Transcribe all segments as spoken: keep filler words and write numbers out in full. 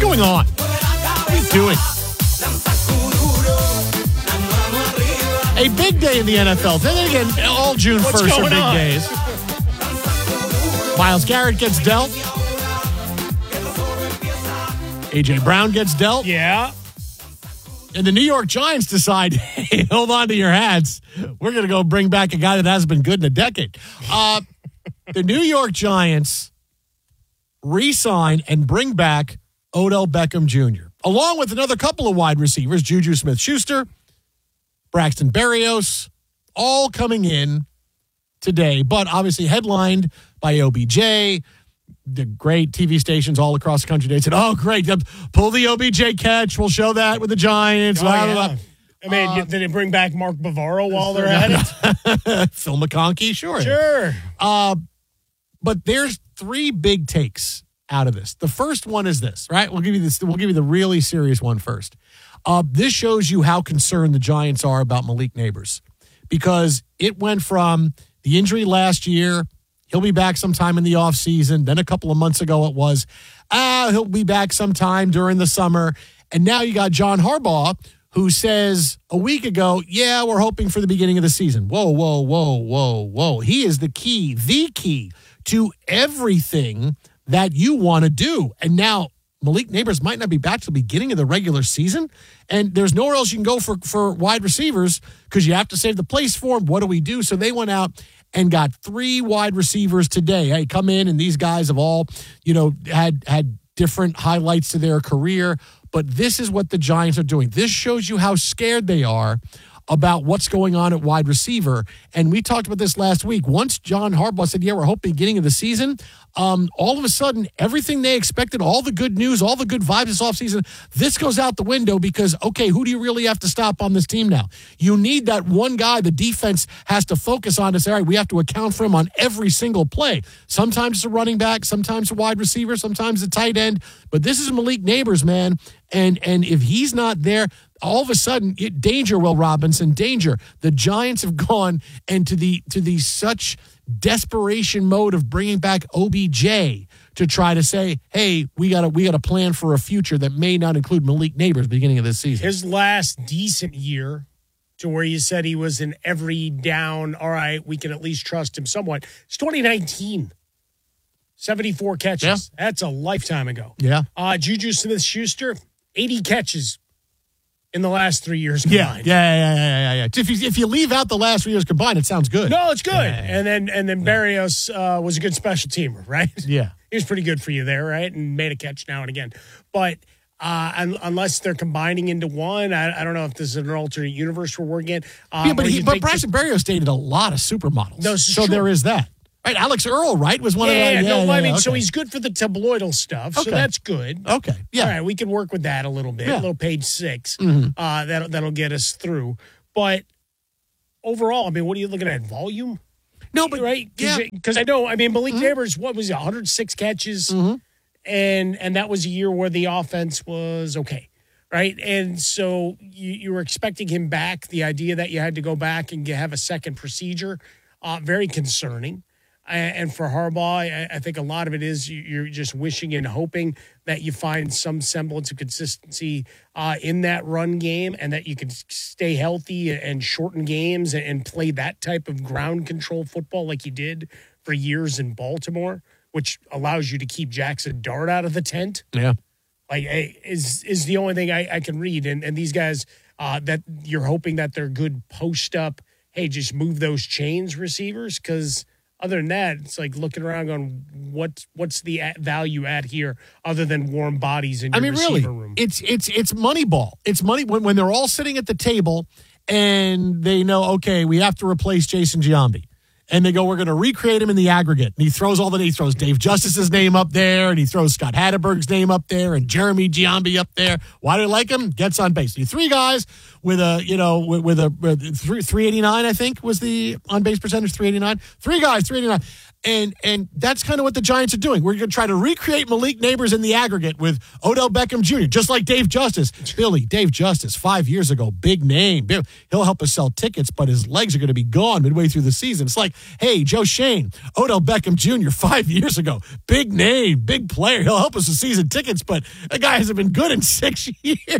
going on? What are you doing? A big day in the N F L. Then again, all June first are big on? days. Myles Garrett gets dealt. A J. Brown gets dealt. Yeah. And the New York Giants decide, hey, hold on to your hats. We're going to go bring back a guy that hasn't been good in a decade. Uh, the New York Giants re-sign and bring back Odell Beckham Junior, along with another couple of wide receivers, Juju Smith-Schuster, Braxton Berrios, all coming in today, but obviously headlined by O B J. The great T V stations all across the country, they said, oh, great, pull the O B J catch. We'll show that with the Giants. Oh, blah, yeah. blah, blah. I mean, uh, did it bring back Mark Bavaro while they're at it? Phil McConkey, sure. Sure. Uh, but there's three big takes out of this. The first one is this, right? We'll give you this. We'll give you the really serious one first. Uh, this shows you how concerned the Giants are about Malik Nabers, because it went from the injury last year. He'll be back sometime in the offseason. Then a couple of months ago it was, ah, he'll be back sometime during the summer. And now you got John Harbaugh, who says a week ago, yeah, we're hoping for the beginning of the season. Whoa, whoa, whoa, whoa, whoa. He is the key, the key to everything that you want to do. And now Malik Nabers might not be back to the beginning of the regular season, and there's nowhere else you can go for, for wide receivers because you have to save the place for them. What do we do? So they went out and got three wide receivers today. Hey, come in, and these guys have all, you know, had had different highlights to their career, but this is what the Giants are doing. This shows you how scared they are about what's going on at wide receiver. And we talked about this last week. Once John Harbaugh said, yeah, we're hoping beginning of the season, um, all of a sudden, everything they expected, all the good news, all the good vibes this offseason, this goes out the window because, okay, who do you really have to stop on this team now? You need that one guy the defense has to focus on to say, all right, we have to account for him on every single play. Sometimes it's a running back, sometimes a wide receiver, sometimes a tight end. But this is Malik Nabers, man. And, and if he's not there, all of a sudden, it, danger, Will Robinson, danger. The Giants have gone into the to the such desperation mode of bringing back O B J to try to say, hey, we got to we got to plan for a future that may not include Malik Nabers at the beginning of this season. His last decent year, to where you said he was in every down, all right, we can at least trust him somewhat. It's twenty nineteen. seventy-four catches. Yeah. That's a lifetime ago. Yeah. Uh, Juju Smith-Schuster, eighty catches in the last three years Yeah, combined. yeah, yeah, yeah, yeah. yeah. If you, if you leave out the last three years combined, it sounds good. No, it's good. Yeah, yeah, yeah. And then and then Berrios uh, was a good special teamer, right? Yeah. He was pretty good for you there, right? And made a catch now and again. But uh, un- unless they're combining into one, I, I don't know if this is an alternate universe we're working in. Uh, yeah, but, he, but Braxton just, Berrios dated a lot of supermodels. No, so true. there is that. Right, Alex Earl, right, was one yeah, of the... Yeah, no, yeah, I mean, yeah, okay. so he's good for the tabloidal stuff, Okay. so that's good. Okay, yeah. All right, we can work with that a little bit, Yeah. a little page six. Mm-hmm. Uh, that'll, that'll get us through. But overall, I mean, what are you looking at? Volume? No, but... Right? Yeah. Because I know, I mean, Malik Mm-hmm. Nabers, what was it, one hundred six catches? Mm-hmm. And and that was a year where the offense was okay, right? And so you, you were expecting him back. The idea that you had to go back and have a second procedure, uh, very concerning. And for Harbaugh, I think a lot of it is you're just wishing and hoping that you find some semblance of consistency uh, in that run game and that you can stay healthy and shorten games and play that type of ground control football like you did for years in Baltimore, which allows you to keep Jackson Dart out of the tent. Yeah. Like, is is the only thing I, I can read. And, and these guys uh, that you're hoping that they're good post up, hey, just move those chains receivers because – other than that, it's like looking around going, what, what's the value at here other than warm bodies in your I mean, receiver really, room? it's it's it's money ball. It's money when, when they're all sitting at the table and they know, okay, we have to replace Jason Giambi. And they go, we're going to recreate him in the aggregate. And he throws all the, he throws Dave Justice's name up there, and he throws Scott Hatterberg's name up there, and Jeremy Giambi up there. Why do you like him? Gets on base. You three guys with a, you know, with, with a with three, three eighty-nine, I think was the on base percentage, three eighty-nine. Three guys, three eighty-nine. And and that's kind of what the Giants are doing. We're going to try to recreate Malik Neighbors in the aggregate with Odell Beckham Junior, just like Dave Justice. Billy, Dave Justice, five years ago, big name. He'll help us sell tickets, but his legs are going to be gone midway through the season. It's like, hey, Joe Shane, Odell Beckham Junior, five years ago, big name, big player. He'll help us with season tickets, but the guy hasn't been good in six years.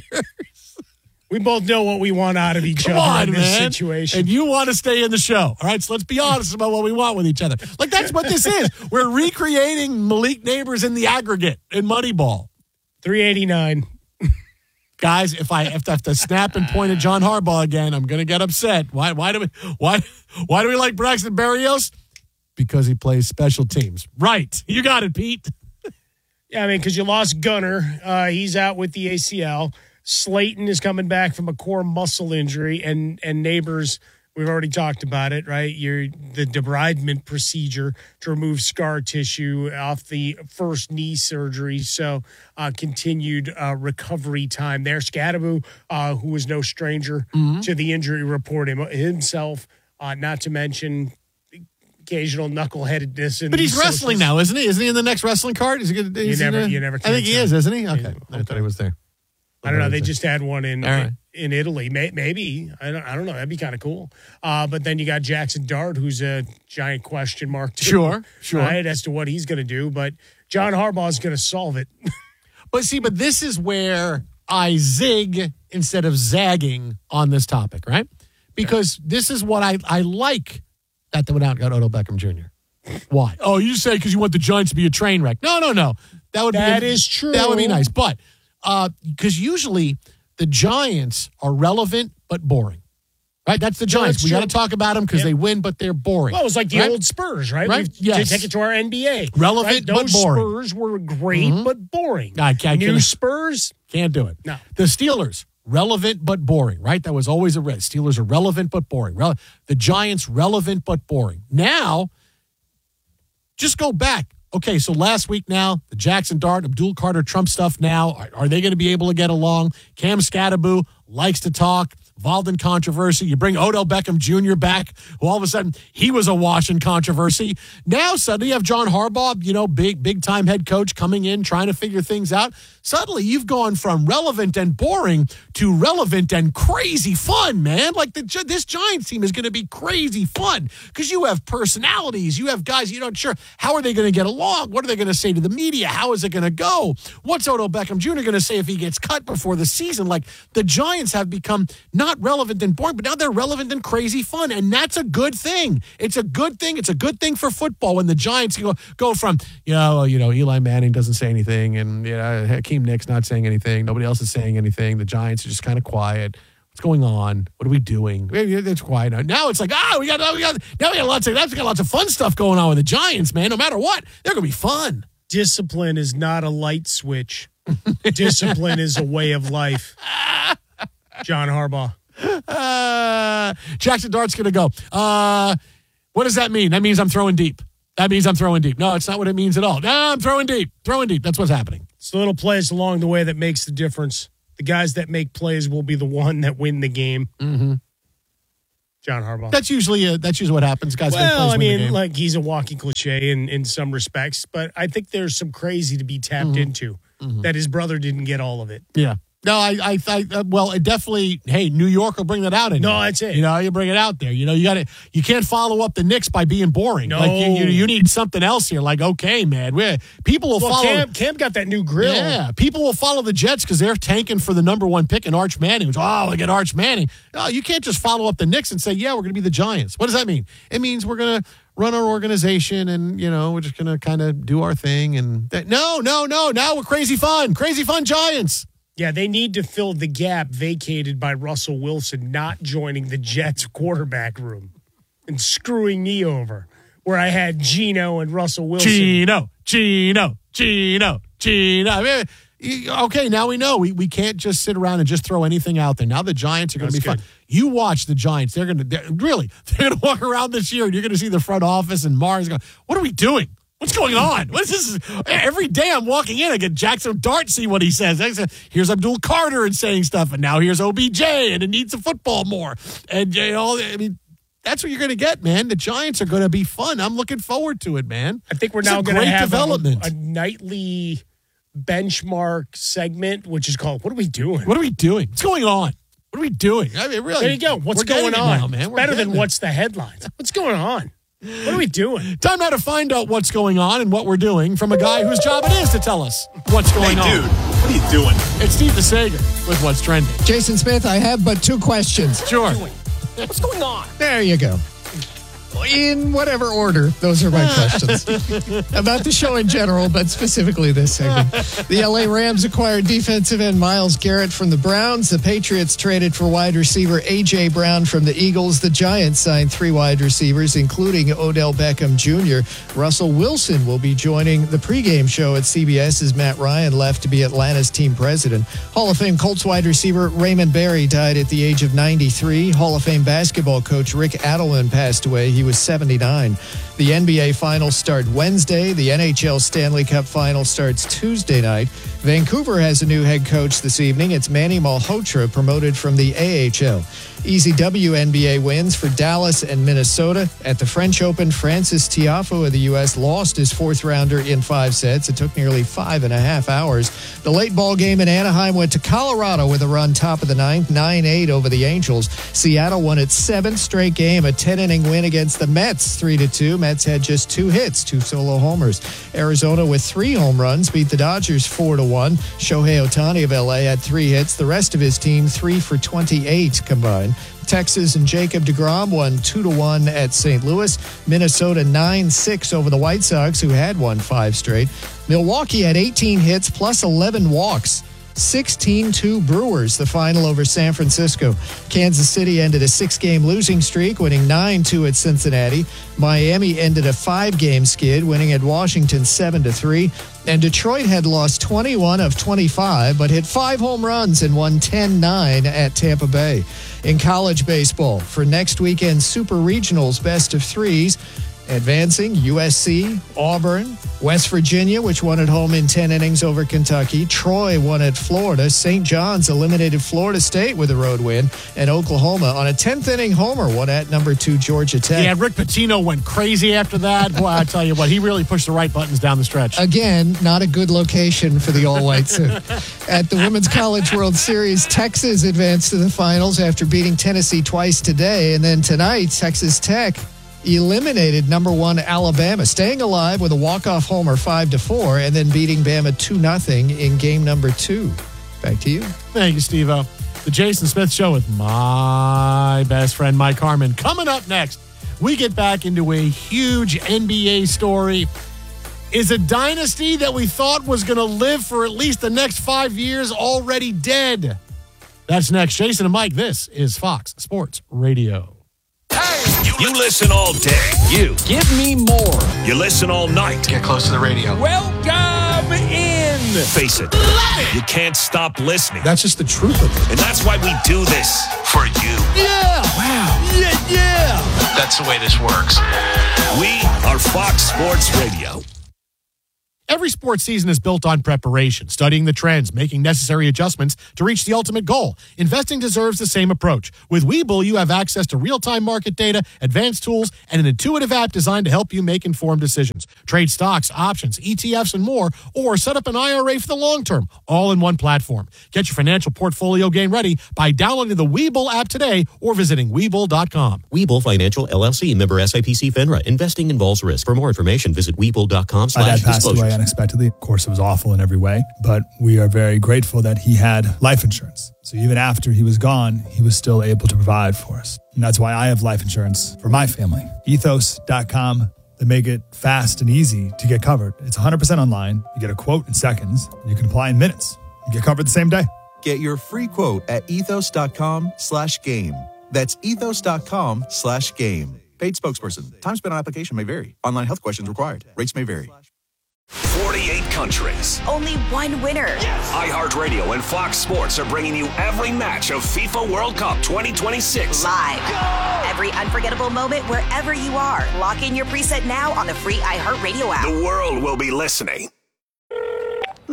We both know what we want out of each Come other on, in this man. situation. And you want to stay in the show. All right, so let's be honest about what we want with each other. Like, that's what this is. We're recreating Malik Neighbors in the aggregate in Moneyball. three eighty-nine. Guys, if I have to, have to snap and point at John Harbaugh again, I'm going to get upset. Why Why do we why why do we like Braxton Berrios? Because he plays special teams. Right. You got it, Pete. Yeah, I mean, because you lost Gunner. Uh, he's out with the A C L. Slayton is coming back from a core muscle injury, and and Neighbors, we've already talked about it, right? You're the debridement procedure to remove scar tissue off the first knee surgery. So uh, continued uh, recovery time there. Scadaboo, uh, who was no stranger mm-hmm. to the injury report him, himself, uh, not to mention occasional knuckleheadedness. But he's wrestling now, isn't he? Isn't he in the next wrestling card? Is he gonna, is you, never, gonna, you never I think he is, isn't he? Okay. Yeah, okay. I thought he was there. I don't know. They just had one in right. in Italy. Maybe I don't. I don't know. That'd be kind of cool. Uh, but then you got Jackson Dart, who's a giant question mark. Too, sure, sure. Right, as to what he's going to do, but John Harbaugh is going to solve it. But see, but this is where I zig instead of zagging on this topic, right? Because okay. this is what I I like that they went out and got Odell Beckham Junior Why? Oh, you say because you want the Giants to be a train wreck? No, no, no. That would that be, is true. That would be nice, but. Because uh, usually the Giants are relevant but boring, right? That's the Giants. No, we got to talk about them because yep. they win, but they're boring. Well, it was like the right? old Spurs, right? Right? We've, yes. To take it to our N B A. Relevant right? but Those boring. Spurs were great mm-hmm. but boring. I, I New can't, Spurs? Can't do it. No. The Steelers, relevant but boring, right? That was always a risk. Steelers are relevant but boring. Rele- the Giants, relevant but boring. Now, just go back. Okay, so last week now, the Jackson Dart, Abdul Carter Trump stuff now, are, are they going to be able to get along? Cam Scadaboo likes to talk, involved in controversy. You bring Odell Beckham Junior back, who all of a sudden, he was awash in controversy. Now, suddenly, you have John Harbaugh, you know, big, big-time head coach coming in, trying to figure things out. Suddenly, you've gone from relevant and boring to relevant and crazy fun, man. Like, the, this Giants team is going to be crazy fun because you have personalities. You have guys you're not sure, how are they going to get along? What are they going to say to the media? How is it going to go? What's Odell Beckham Junior going to say if he gets cut before the season? Like, the Giants have become not relevant and boring, but now they're relevant and crazy fun, and that's a good thing. It's a good thing. It's a good thing for football when the Giants go, go from, you know, you know, Eli Manning doesn't say anything, and, you know, Hakeem Nick's not saying anything. Nobody else is saying anything. The Giants are just kind of quiet. What's going on? What are we doing? It's quiet now. Now it's like, ah, we got, we got now we got lots of, we got lots of fun stuff going on with the Giants, man. No matter what, they're gonna be fun. Discipline is not a light switch. Discipline is a way of life. John Harbaugh. Uh, Jackson Dart's gonna go. Uh, what does that mean? That means I'm throwing deep. That means I'm throwing deep. No, it's not what it means at all. No, I'm throwing deep. Throwing deep. That's what's happening. It's the little plays along the way that makes the difference. The guys that make plays will be the one that win the game. Mm-hmm. John Harbaugh. That's usually uh, that's usually what happens. Guys, well, make plays I win mean, the game. like he's a walking cliche in, in some respects, but I think there's some crazy to be tapped mm-hmm. into mm-hmm. that his brother didn't get all of it. Yeah. No, I, I, I uh, well, it definitely. Hey, New York will bring that out in No, you. that's it. You know, you bring it out there. You know, you got to. You can't follow up the Knicks by being boring. No, like you, you, you need something else here. Like, okay, man, we're, people will well, follow. Cam, Cam got that new grill. Yeah, people will follow the Jets because they're tanking for the number one pick in Arch Manning. Oh, look at Arch Manning. No, you can't just follow up the Knicks and say, yeah, we're going to be the Giants. What does that mean? It means we're going to run our organization and, you know, we're just going to kind of do our thing. And that, no, no, no. Now we're crazy fun. Crazy fun Giants. Yeah, they need to fill the gap vacated by Russell Wilson not joining the Jets quarterback room and screwing me over, where I had Geno and Russell Wilson. Geno, Geno, Geno, Geno. I mean, okay, now we know. We we can't just sit around and just throw anything out there. Now the Giants are going to be good. fun. You watch the Giants. They're going to, really, they're going to walk around this year and you're going to see the front office and Mars going, what are we doing? What's going on? What is this? Every day I'm walking in, I get Jackson Dart, see what he says. Here's Abdul Carter and saying stuff, and now here's O B J, and it needs the football more. And, you know, I mean, that's what you're going to get, man. The Giants are going to be fun. I'm looking forward to it, man. I think we're It's now a going to great have a, development. a nightly benchmark segment, which is called, what are we doing? What are we doing? What's going on? What are we doing? I mean, really. There you go. What's we're getting going it on? now, man. It's We're better than getting it. what's the headlines. What's going on? What are we doing? Time now to find out what's going on and what we're doing from a guy whose job it is to tell us what's going Hey, on. dude, what are you doing? It's Steve DeSager with What's Trending. Jason Smith, I have but two questions. Sure. What's going on? There you go. In whatever order, those are my questions. About the show in general, but specifically this segment. The L A Rams acquired defensive end Myles Garrett from the Browns. The Patriots traded for wide receiver A J. Brown from the Eagles. The Giants signed three wide receivers, including Odell Beckham Junior Russell Wilson will be joining the pregame show at C B S as Matt Ryan left to be Atlanta's team president. Hall of Fame Colts wide receiver Raymond Berry died at the age of ninety-three. Hall of Fame basketball coach Rick Adelman passed away. He was seventy-nine. The N B A Finals start Wednesday. The N H L Stanley Cup Final starts Tuesday night. Vancouver has a new head coach this evening. It's Manny Malhotra, promoted from the A H L. E Z W N B A wins for Dallas and Minnesota. At the French Open, Francis Tiafoe of the U S lost his fourth rounder in five sets. It took nearly five and a half hours. The late ball game in Anaheim went to Colorado with a run top of the ninth, nine eight over the Angels. Seattle won its seventh straight game, a ten-inning win against the Mets, three to two. Mets had just two hits, two solo homers. Arizona with three home runs beat the Dodgers four to one. Shohei Ohtani of L A had three hits. The rest of his team three for twenty-eight combined. Texas and Jacob deGrom won two to one at Saint Louis. Minnesota nine six over the White Sox, who had won five straight. Milwaukee had eighteen hits plus eleven walks. sixteen two Brewers, the final over San Francisco. Kansas City ended a six-game losing streak, winning nine two at Cincinnati. Miami ended a five-game skid, winning at Washington seven to three. And Detroit had lost twenty-one of twenty-five, but hit five home runs and won ten nine at Tampa Bay. In college baseball, for next weekend's Super Regionals best of threes, advancing U S C, Auburn, West Virginia, which won at home in ten innings over Kentucky. Troy won at Florida. Saint John's eliminated Florida State with a road win. And Oklahoma, on a tenth-inning homer, won at number two Georgia Tech. Yeah, Rick Pitino went crazy after that. Boy, I tell you what, he really pushed the right buttons down the stretch. Again, not a good location for the all-white suit. At the Women's College World Series, Texas advanced to the finals after beating Tennessee twice today. And then tonight, Texas Tech eliminated number one Alabama, staying alive with a walk-off homer five to four, and then beating Bama two nothing in game number two. Back to you. Thank you, Steve-O. The Jason Smith Show with my best friend, Mike Harmon. Coming up next, we get back into a huge N B A story. Is a dynasty that we thought was going to live for at least the next five years already dead? That's next. Jason and Mike, this is Fox Sports Radio. You listen all day. You. Give me more. You listen all night. Get close to the radio. Welcome in. Face it. You can't stop listening. That's just the truth of it. And that's why we do this. For you. Yeah! Wow. Yeah, yeah! That's the way this works. We are Fox Sports Radio. Every sports season is built on preparation, studying the trends, making necessary adjustments to reach the ultimate goal. Investing deserves the same approach. With Webull, you have access to real-time market data, advanced tools, and an intuitive app designed to help you make informed decisions. Trade stocks, options, E T Fs, and more, or set up an I R A for the long term, all in one platform. Get your financial portfolio game ready by downloading the Webull app today or visiting Webull dot com. Webull Financial, L L C, member S I P C FINRA. Investing involves risk. For more information, visit Webull dot com My slash dad passed disclosures. away unexpectedly. Of course, it was awful in every way, but we are very grateful that he had life insurance. So even after he was gone, he was still able to provide for us. And that's why I have life insurance for my family. Ethos dot com. They make it fast and easy to get covered. It's one hundred percent online. You get a quote in seconds, and you can apply in minutes. You get covered the same day. Get your free quote at ethos dot com slash game. That's ethos dot com slash game. Paid spokesperson. Time spent on application may vary. Online health questions required. Rates may vary. forty-eight countries. Only one winner. iHeartRadio and Fox Sports are bringing you every match of FIFA World Cup twenty twenty-six. Live. Every unforgettable moment wherever you are. Lock in your preset now on the free iHeartRadio app. The world will be listening.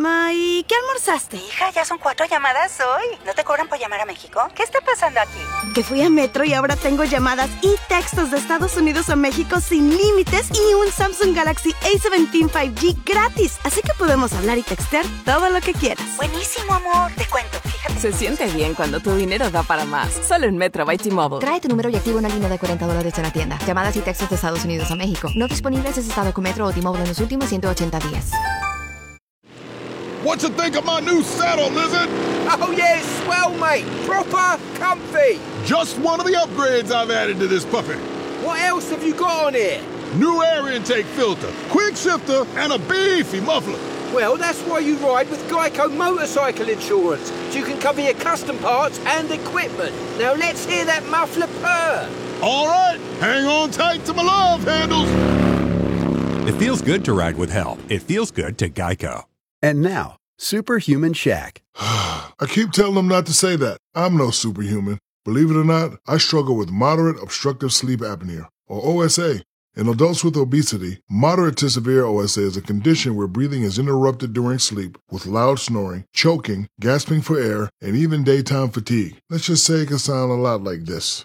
Ma, ¿y qué almorzaste? Hija, ya son cuatro llamadas hoy. ¿No te cobran por llamar a México? ¿Qué está pasando aquí? Que fui a Metro y ahora tengo llamadas y textos de Estados Unidos a México sin límites y un Samsung Galaxy A diecisiete cinco G gratis. Así que podemos hablar y textear todo lo que quieras. Buenísimo, amor. Te cuento, fíjate. Se siente bien cuando tu dinero da para más. Solo en Metro by T-Mobile. Trae tu número y activa una línea de cuarenta dólares en la tienda. Llamadas y textos de Estados Unidos a México. No disponibles en estado con Metro o T-Mobile en los últimos ciento ochenta días. What you think of my new saddle, Lizard? Oh, yeah, it's swell, mate. Proper comfy. Just one of the upgrades I've added to this puppy. What else have you got on here? New air intake filter, quick shifter, and a beefy muffler. Well, that's why you ride with Geico Motorcycle Insurance. So you can cover your custom parts and equipment. Now let's hear that muffler purr. All right, hang on tight to my love handles. It feels good to ride with help. It feels good to Geico. And now, Superhuman Shaq. I keep telling them not to say that. I'm no superhuman. Believe it or not, I struggle with moderate obstructive sleep apnea, or O S A. In adults with obesity, moderate to severe O S A is a condition where breathing is interrupted during sleep with loud snoring, choking, gasping for air, and even daytime fatigue. Let's just say it can sound a lot like this.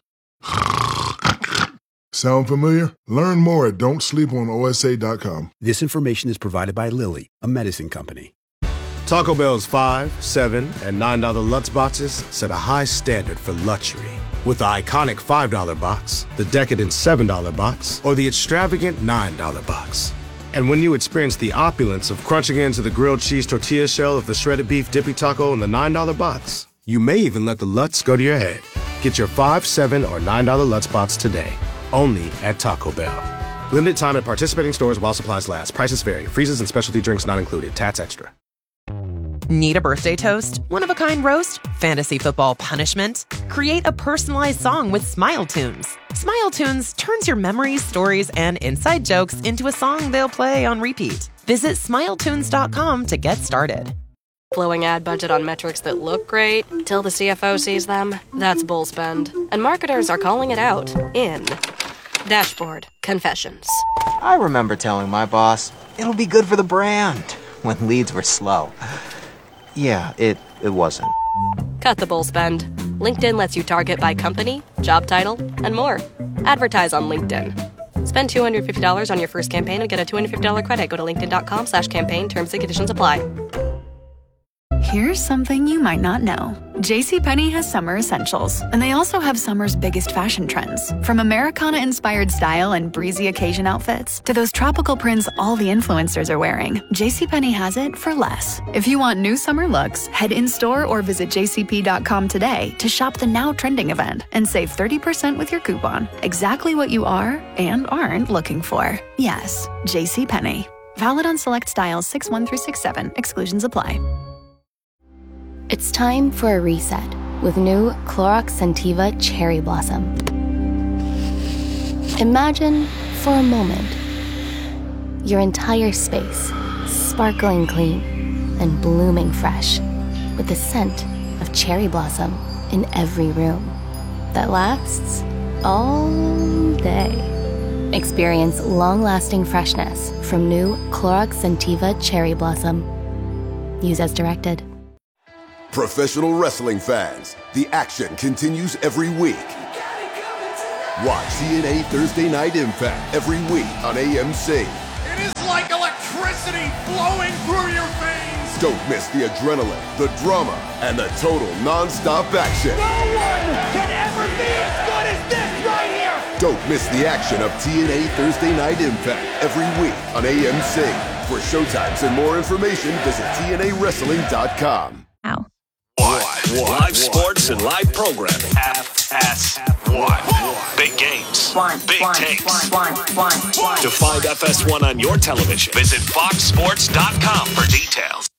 Sound familiar? Learn more at don't sleep on O S A dot com. This information is provided by Lilly, a medicine company. Taco Bell's five, seven, and nine dollar Lutz boxes set a high standard for luxury. With the iconic five dollar box, the decadent seven dollar box, or the extravagant nine dollar box. And when you experience the opulence of crunching into the grilled cheese tortilla shell of the shredded beef dippy taco in the nine dollar box, you may even let the Lutz go to your head. Get your five, seven, or nine dollar Lutz box today. Only at Taco Bell. Limited time at participating stores while supplies last. Prices vary. Freezes and specialty drinks not included. Tats extra. Need a birthday toast? One-of-a-kind roast? Fantasy football punishment? Create a personalized song with Smile Tunes. Smile Tunes turns your memories, stories, and inside jokes into a song they'll play on repeat. Visit smile tunes dot com to get started. Blowing ad budget on metrics that look great till the C F O sees them? That's bull spend. And marketers are calling it out in Dashboard Confessions. I remember telling my boss, it'll be good for the brand, when leads were slow. Yeah, it, it wasn't. Cut the bull spend. LinkedIn lets you target by company, job title, and more. Advertise on LinkedIn. Spend two hundred fifty dollars on your first campaign and get a two hundred fifty dollars credit. Go to linkedin.com slash campaign. Terms and conditions apply. Here's something you might not know. JCPenney has summer essentials, and they also have summer's biggest fashion trends. From Americana-inspired style and breezy occasion outfits to those tropical prints all the influencers are wearing, JCPenney has it for less. If you want new summer looks, head in-store or visit j c p dot com today to shop the now trending event and save thirty percent with your coupon. Exactly what you are and aren't looking for. Yes, JCPenney. Valid on select styles six one through six seven. Exclusions apply. It's time for a reset with new Clorox Scentiva Cherry Blossom. Imagine, for a moment, your entire space sparkling clean and blooming fresh with the scent of cherry blossom in every room that lasts all day. Experience long-lasting freshness from new Clorox Scentiva Cherry Blossom. Use as directed. Professional wrestling fans, the action continues every week. Watch T N A Thursday Night Impact every week on A M C. It is like electricity flowing through your veins. Don't miss the adrenaline, the drama, and the total non-stop action. No one can ever be as good as this right here. Don't miss the action of T N A Thursday Night Impact every week on A M C. For showtimes and more information, visit T N A wrestling dot com. Ow. One. One. Live sports and live programming. F S one. Big games. One. Big One. takes. One. One. One. To find F S one on your television, visit fox sports dot com for details.